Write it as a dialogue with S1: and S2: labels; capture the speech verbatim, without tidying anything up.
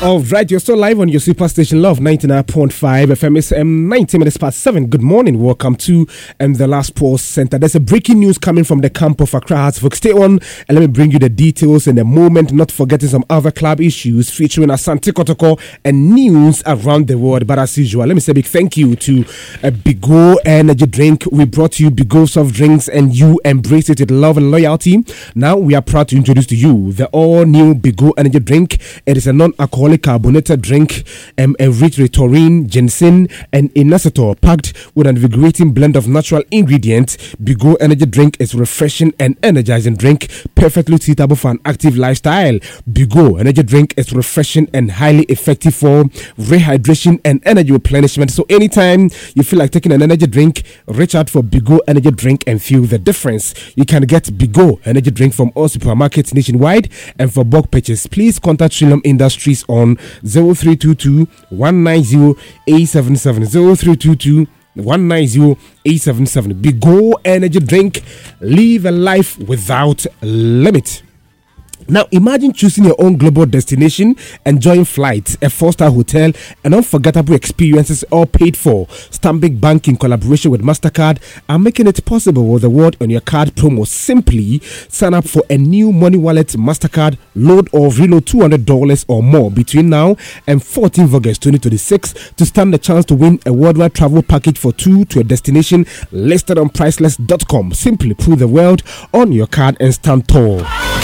S1: All right, you're still live on your superstation Love ninety-nine point five F M. It's um, ninety minutes past seven. Good morning. Welcome to um, the Last Pause Center. There's a breaking news coming from the camp of Accra Hearts. Folks, stay on and let me bring you the details in a moment. Not forgetting some other club issues featuring Asante Kotoko and news around the world. But as usual, let me say a big thank you to uh, Bigo Energy Drink. We brought you Bigo soft drinks and you embrace it with love and loyalty. Now we are proud to introduce to you the all-new Bigo Energy Drink. It is a non-alcoholic carbonated drink um, enriched with taurine, ginseng, and inositol, packed with an invigorating blend of natural ingredients. Bigo Energy Drink is refreshing and energizing drink, perfectly suitable for an active lifestyle. Bigo Energy Drink is refreshing and highly effective for rehydration and energy replenishment. So anytime you feel like taking an energy drink, reach out for Bigo Energy Drink and feel the difference. You can get Bigo Energy Drink from all supermarkets nationwide, and for bulk purchase, please contact Trillium Industries on zero three two two, one nine zero, eight seven seven zero three two two, one nine zero, eight seven seven. Bigo Energy Drink. Live a life without limit. Now, imagine choosing your own global destination, enjoying flights, a four-star hotel, and unforgettable experiences all paid for. Stanbic Bank, in collaboration with MasterCard, are making it possible with the World on Your Card promo. Simply sign up for a new money wallet MasterCard, load or reload two hundred dollars or more between now and fourteenth of August twenty twenty-six to stand the chance to win a worldwide travel package for two to a destination listed on priceless dot com. Simply put the world on your card and stand tall.